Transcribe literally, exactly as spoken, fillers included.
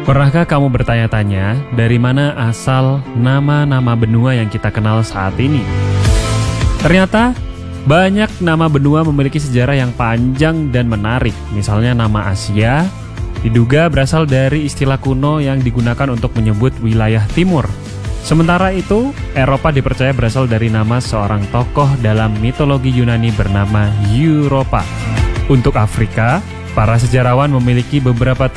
Pernahkah kamu bertanya-tanya dari mana asal nama-nama benua yang kita kenal saat ini? Ternyata banyak nama benua memiliki sejarah yang panjang dan menarik. Misalnya nama Asia diduga berasal dari istilah kuno yang digunakan untuk menyebut wilayah timur. Sementara itu, Eropa dipercaya berasal dari nama seorang tokoh dalam mitologi Yunani bernama Europa. Untuk Afrika, para sejarawan memiliki beberapa